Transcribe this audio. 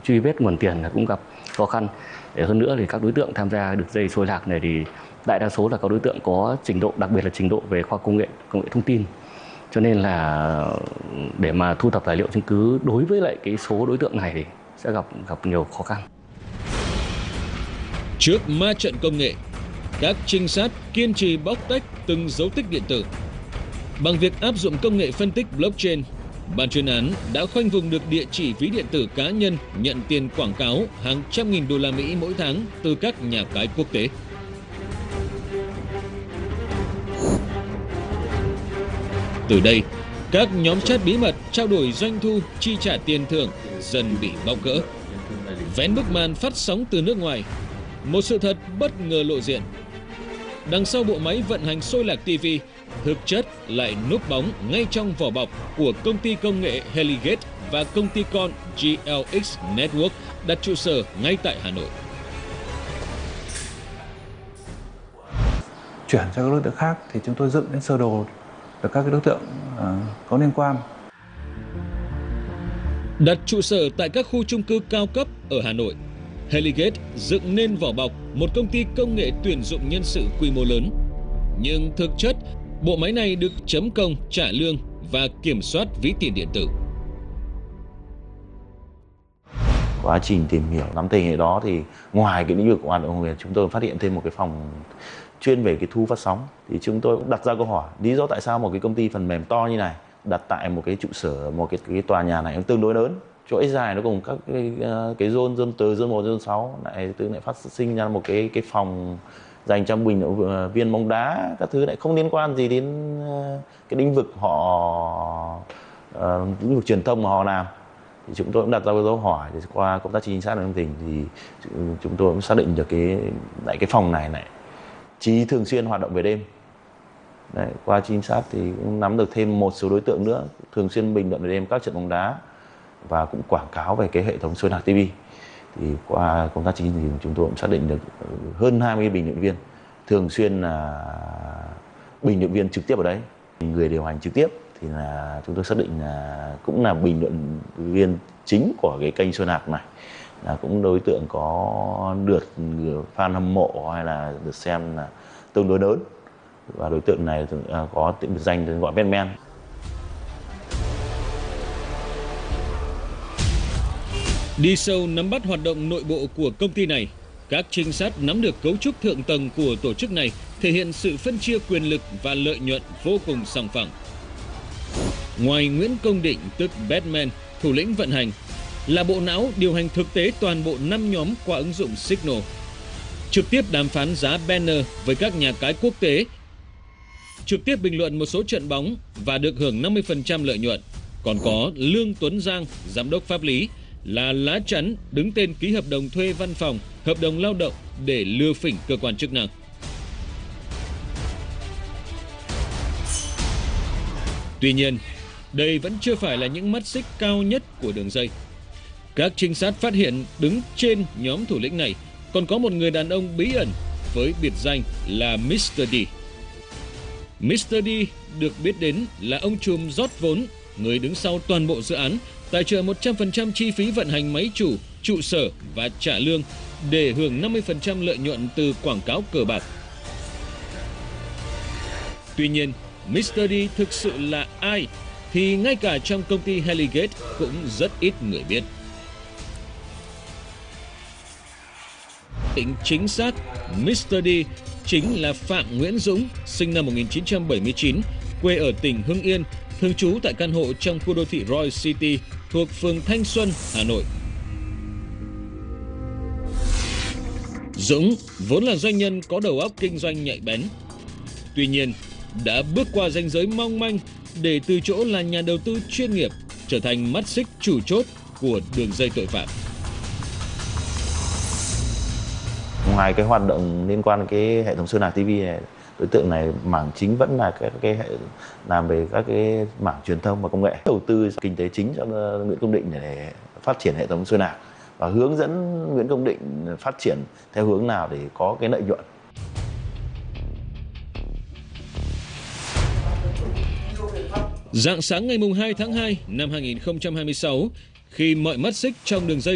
truy vết nguồn tiền là cũng gặp khó khăn. Để hơn nữa thì các đối tượng tham gia đường dây xôi lạc này thì đại đa số là các đối tượng có trình độ, đặc biệt là trình độ về khoa công nghệ thông tin. Cho nên là để mà thu thập tài liệu chứng cứ đối với lại cái số đối tượng này thì sẽ gặp nhiều khó khăn. Trước ma trận công nghệ, các trinh sát kiên trì bóc tách từng dấu tích điện tử. Bằng việc áp dụng công nghệ phân tích blockchain, ban chuyên án đã khoanh vùng được địa chỉ ví điện tử cá nhân nhận tiền quảng cáo hàng trăm nghìn đô la Mỹ mỗi tháng từ các nhà cái quốc tế. Từ đây, các nhóm chat bí mật trao đổi doanh thu, chi trả tiền thưởng dần bị bóc gỡ. Vén bức màn phát sóng từ nước ngoài, một sự thật bất ngờ lộ diện. Đằng sau bộ máy vận hành xôi lạc TV, thực chất lại núp bóng ngay trong vỏ bọc của công ty công nghệ Helligate và công ty con GLX Network đặt trụ sở ngay tại Hà Nội. Chuyển cho các đối tượng khác thì chúng tôi dựng đến sơ đồ được các đối tượng có liên quan. Đặt trụ sở tại các khu chung cư cao cấp ở Hà Nội, Helligate dựng nên vỏ bọc một công ty công nghệ tuyển dụng nhân sự quy mô lớn. Nhưng thực chất, bộ máy này được chấm công, trả lương và kiểm soát ví tiền điện tử. Quá trình tìm hiểu nắm tình hình đó thì ngoài cái lĩnh vực của hoạt động nghề, chúng tôi phát hiện thêm một cái phòng chuyên về cái thu phát sóng. Thì chúng tôi cũng đặt ra câu hỏi lý do tại sao một cái công ty phần mềm to như này đặt tại một cái trụ sở, một cái tòa nhà này tương đối lớn, chuỗi dài nó cùng các cái zone từ zone 1 zone 6 lại phát sinh ra một cái phòng dành cho bình luận viên bóng đá, các thứ lại không liên quan gì đến cái lĩnh vực lĩnh vực truyền thông mà họ làm. Thì chúng tôi cũng đặt ra dấu hỏi, thì qua công tác trinh sát nắm tình thì chúng tôi cũng xác định được cái phòng này chỉ thường xuyên hoạt động về đêm. Đấy, qua trinh sát thì cũng nắm được thêm một số đối tượng nữa thường xuyên bình luận về đêm các trận bóng đá và cũng quảng cáo về cái hệ thống xôi lạc TV. Thì qua công tác trinh sát thì chúng tôi cũng xác định được hơn 20 bình luận viên thường xuyên là bình luận viên trực tiếp ở đấy. Người điều hành trực tiếp thì là chúng tôi xác định là cũng là bình luận viên chính của cái kênh xôi lạc này, là cũng đối tượng có lượt fan hâm mộ hay là được xem là tương đối lớn, và đối tượng này có biệt danh gọi Batman. Đi sâu nắm bắt hoạt động nội bộ của công ty này, các trinh sát nắm được cấu trúc thượng tầng của tổ chức này thể hiện sự phân chia quyền lực và lợi nhuận vô cùng sòng phẳng. Ngoài Nguyễn Công Định tức Batman, thủ lĩnh vận hành, là bộ não điều hành thực tế toàn bộ 5 nhóm qua ứng dụng Signal, trực tiếp đàm phán giá banner với các nhà cái quốc tế, trực tiếp bình luận một số trận bóng và được hưởng 50% lợi nhuận. Còn có Lương Tuấn Giang, giám đốc pháp lý, là lá chắn đứng tên ký hợp đồng thuê văn phòng, hợp đồng lao động để lừa phỉnh cơ quan chức năng. Tuy nhiên, đây vẫn chưa phải là những mắt xích cao nhất của đường dây. Các trinh sát phát hiện đứng trên nhóm thủ lĩnh này còn có một người đàn ông bí ẩn với biệt danh là Mr. D. Mr. D được biết đến là ông trùm rót vốn, người đứng sau toàn bộ dự án, tài trợ 100% chi phí vận hành máy chủ, trụ sở và trả lương để hưởng 50% lợi nhuận từ quảng cáo cờ bạc. Tuy nhiên, Mr. D thực sự là ai thì ngay cả trong công ty Helligate cũng rất ít người biết. Chính xác, Mr. D chính là Phạm Nguyễn Dũng, sinh năm 1979, quê ở tỉnh Hưng Yên, thường trú tại căn hộ trong khu đô thị Royal City thuộc phường Thanh Xuân, Hà Nội. Dũng vốn là doanh nhân có đầu óc kinh doanh nhạy bén. Tuy nhiên, đã bước qua ranh giới mong manh để từ chỗ là nhà đầu tư chuyên nghiệp trở thành mắt xích chủ chốt của đường dây tội phạm. Ngoài cái hoạt động liên quan đến cái hệ thống xôi lạc TV này, đối tượng này mảng chính vẫn là cái làm về các cái mảng truyền thông và công nghệ, đầu tư kinh tế chính cho Nguyễn Công Định để phát triển hệ thống xôi lạc và hướng dẫn Nguyễn Công Định phát triển theo hướng nào để có cái lợi nhuận. Rạng sáng ngày 2 tháng 2 năm 2026, khi mọi mắt xích trong đường dây